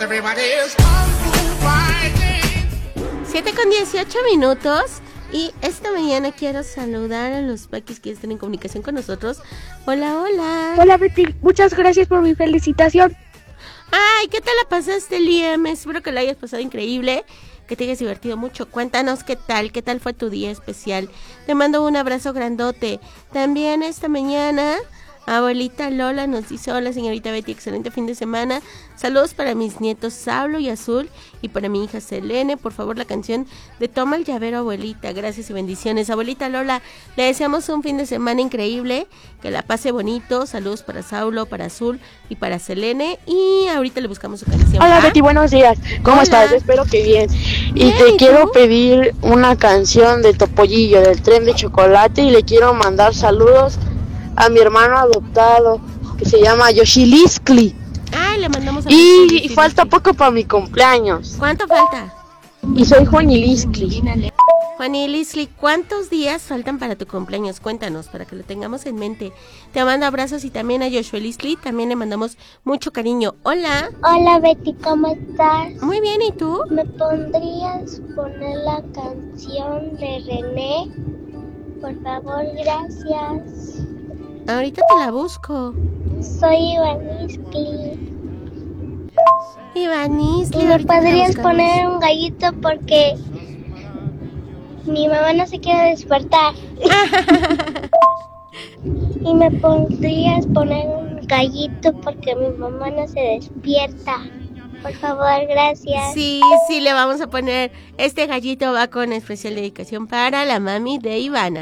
7:18 y esta mañana quiero saludar a los paquis que están en comunicación con nosotros. Hola, hola. Hola Betty, muchas gracias por mi felicitación. Ay, ¿qué tal la pasaste, Liam? Espero que la hayas pasado increíble, que te hayas divertido mucho. Cuéntanos qué tal fue tu día especial. Te mando un abrazo grandote. También esta mañana abuelita Lola nos dice: hola señorita Betty, excelente fin de semana. Saludos para mis nietos Saulo y Azul y para mi hija Selene. Por favor, la canción de Toma el Llavero, abuelita. Gracias y bendiciones. Abuelita Lola, le deseamos un fin de semana increíble, que la pase bonito. Saludos para Saulo, para Azul y para Selene. Y ahorita le buscamos su canción. Hola Betty, buenos días. ¿Cómo estás? Espero que bien. Bien, Y te ¿y quiero tú? pedir una canción de Topollillo, del Tren de Chocolate, y le quiero mandar saludos a mi hermano adoptado, que se llama Yoshiliskli. Ay, le mandamos saludos. Y falta poco para mi cumpleaños. ¿Cuánto falta? Y soy Juaniliskli. Juan y Leslie, ¿cuántos días faltan para tu cumpleaños? Cuéntanos, para que lo tengamos en mente. Te mando abrazos y también a Joshua Leslie, también le mandamos mucho cariño. Hola. Hola Betty, ¿cómo estás? Muy bien, ¿y tú? ¿Me podrías poner la canción de René? Por favor, gracias. Ahorita te la busco. Soy Ivaniskli. Ivaniskli, ¿Y me ahorita te la podrías buscamos. poner un gallito porque mi mamá no se quiere despertar? ¿Y me podrías poner un gallito porque mi mamá no se despierta? Por favor, gracias. Sí, le vamos a poner. Este gallito va con especial dedicación para la mami de Ivana.